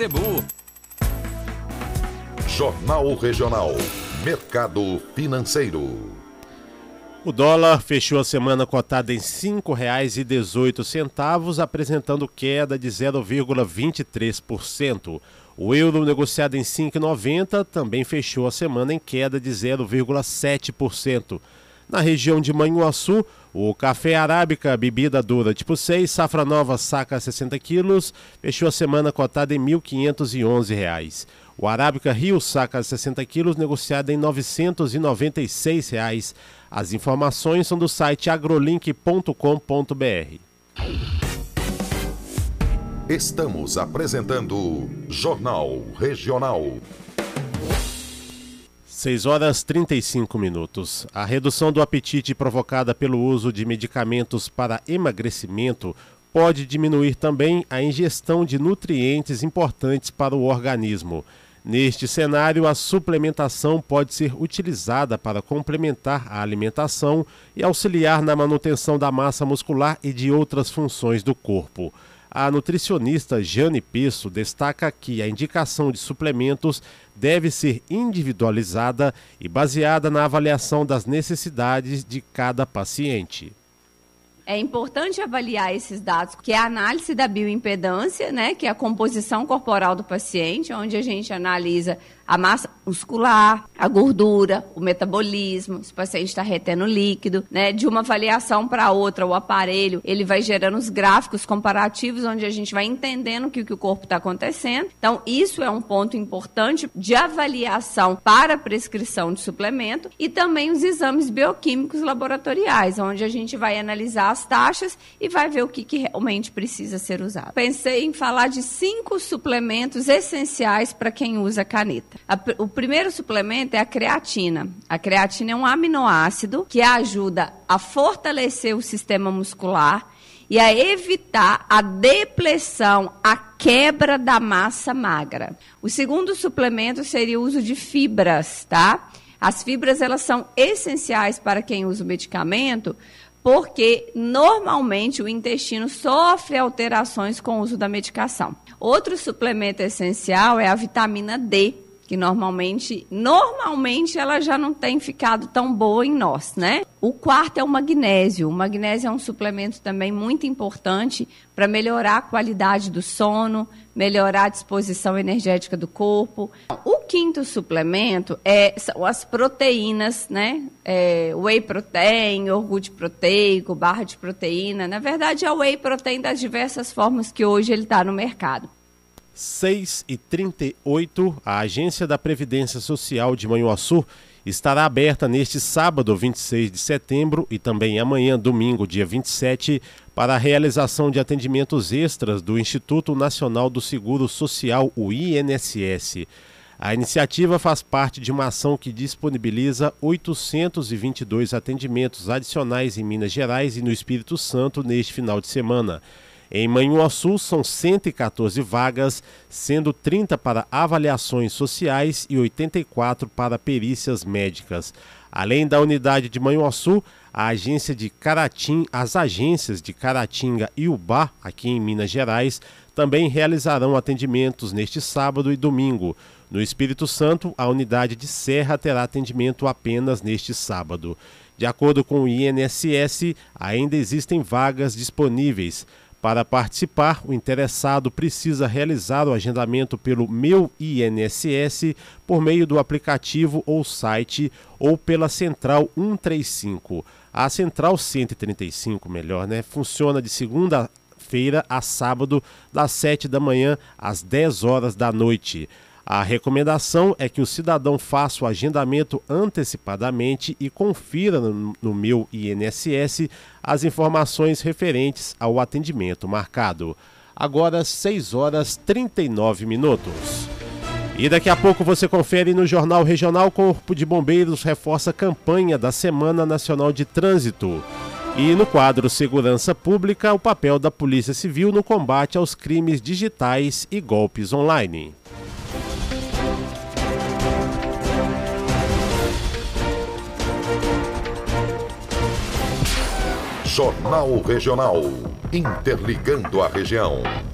Jornal Regional. Mercado financeiro. O dólar fechou a semana cotada em R$ 5,18, apresentando queda de 0,23%. O euro negociado em R$ 5,90 também fechou a semana em queda de 0,7%. Na região de Manhuaçu, o café arábica, bebida dura tipo 6, safra nova, saca 60 quilos, fechou a semana cotada em R$ 1.511. O arábica Rio, saca 60 quilos, negociado em R$ 996. As informações são do site agrolink.com.br. Estamos apresentando Jornal Regional. 6h35. A redução do apetite provocada pelo uso de medicamentos para emagrecimento pode diminuir também a ingestão de nutrientes importantes para o organismo. Neste cenário, a suplementação pode ser utilizada para complementar a alimentação e auxiliar na manutenção da massa muscular e de outras funções do corpo. A nutricionista Jane Pesso destaca que a indicação de suplementos deve ser individualizada e baseada na avaliação das necessidades de cada paciente. É importante avaliar esses dados, que é a análise da bioimpedância, né, que é a composição corporal do paciente, onde a gente analisa a massa muscular, a gordura, o metabolismo, se o paciente está retendo líquido, né, de uma avaliação para outra, o aparelho, ele vai gerando os gráficos comparativos, onde a gente vai entendendo o que o corpo está acontecendo. Então, isso é um ponto importante de avaliação para a prescrição de suplemento e também os exames bioquímicos laboratoriais, onde a gente vai analisar as taxas e vai ver o que realmente precisa ser usado. Pensei em falar de 5 suplementos essenciais para quem usa caneta. O primeiro suplemento é a creatina. A creatina é um aminoácido que ajuda a fortalecer o sistema muscular e a evitar a depressão, a quebra da massa magra. O segundo suplemento seria o uso de fibras, tá? As fibras, elas são essenciais para quem usa o medicamento, porque normalmente o intestino sofre alterações com o uso da medicação. Outro suplemento essencial é a vitamina D, que normalmente ela já não tem ficado tão boa em nós, né? O quarto é o magnésio. O magnésio é um suplemento também muito importante para melhorar a qualidade do sono, melhorar a disposição energética do corpo. O quinto suplemento são as proteínas, né? Whey protein, iogurte proteico, barra de proteína. Na verdade, é o whey protein das diversas formas que hoje ele está no mercado. 6h38, a Agência da Previdência Social de Manhuaçu estará aberta neste sábado, 26 de setembro, e também amanhã, domingo, dia 27, para a realização de atendimentos extras do Instituto Nacional do Seguro Social, o INSS. A iniciativa faz parte de uma ação que disponibiliza 822 atendimentos adicionais em Minas Gerais e no Espírito Santo neste final de semana. Em Manhuaçu são 114 vagas, sendo 30 para avaliações sociais e 84 para perícias médicas. Além da unidade de Manhuaçu, as agências de Caratinga e Ubá, aqui em Minas Gerais, também realizarão atendimentos neste sábado e domingo. No Espírito Santo, a unidade de Serra terá atendimento apenas neste sábado. De acordo com o INSS, ainda existem vagas disponíveis. Para participar, o interessado precisa realizar o agendamento pelo Meu INSS por meio do aplicativo ou site ou pela Central 135. A Central 135, funciona de segunda-feira a sábado, das 7 da manhã às 10 horas da noite. A recomendação é que o cidadão faça o agendamento antecipadamente e confira no Meu INSS as informações referentes ao atendimento marcado. Agora 6h39. E daqui a pouco você confere no Jornal Regional. Corpo de Bombeiros reforça a campanha da Semana Nacional de Trânsito. E no quadro Segurança Pública, o papel da Polícia Civil no combate aos crimes digitais e golpes online. Jornal Regional. Interligando a região.